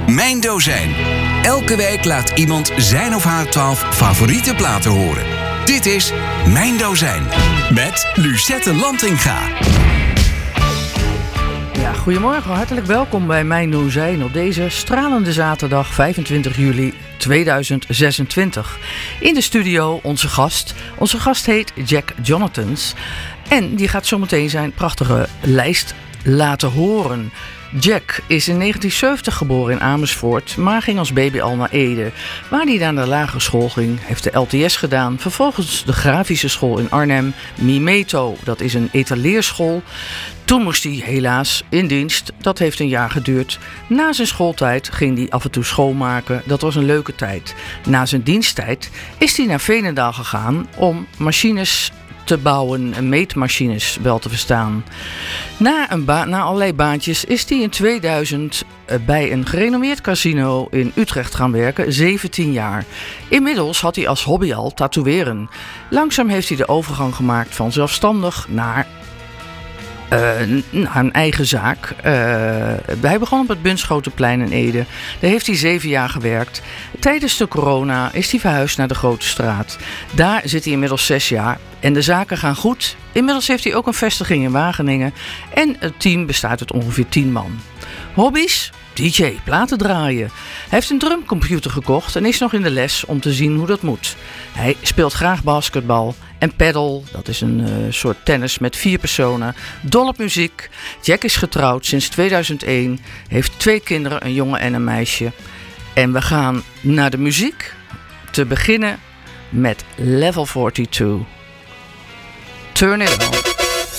Mijn Dozijn. Elke week laat iemand zijn of haar 12 favoriete platen horen. Dit is Mijn Dozijn met Lucette Lantinga. Ja, goedemorgen, hartelijk welkom bij Mijn Dozijn op deze stralende zaterdag 25 juli 2026. In de studio onze gast. Onze gast heet Jack Jonathans en die gaat zometeen zijn prachtige lijst laten horen. Jack is in 1970 geboren in Amersfoort, maar ging als baby al naar Ede, waar hij naar de lagere school ging, heeft de LTS gedaan, vervolgens de grafische school in Arnhem, Mimeto, dat is een etaleerschool. Toen moest hij helaas in dienst, dat heeft een jaar geduurd. Na zijn schooltijd ging hij af en toe schoonmaken, dat was een leuke tijd. Na zijn diensttijd is hij naar Veenendaal gegaan om machines te bouwen en meetmachines wel te verstaan. Na allerlei baantjes is hij in 2000 bij een gerenommeerd casino in Utrecht gaan werken, 17 jaar. Inmiddels had hij als hobby al tatoeëren. Langzaam heeft hij de overgang gemaakt van zelfstandig naar een eigen zaak. Hij begon op het Bunschotenplein in Ede. Daar heeft hij 7 jaar gewerkt. Tijdens de corona is hij verhuisd naar de Grote Straat. Daar zit hij inmiddels 6 jaar. En de zaken gaan goed. Inmiddels heeft hij ook een vestiging in Wageningen. En het team bestaat uit ongeveer 10 man. Hobby's? DJ, platen draaien. Hij heeft een drumcomputer gekocht en is nog in de les om te zien hoe dat moet. Hij speelt graag basketbal en paddle, dat is een soort tennis met 4 personen. Dol op muziek. Jack is getrouwd sinds 2001, heeft 2 kinderen, een jongen en een meisje. En we gaan naar de muziek, te beginnen met Level 42. Turn it on.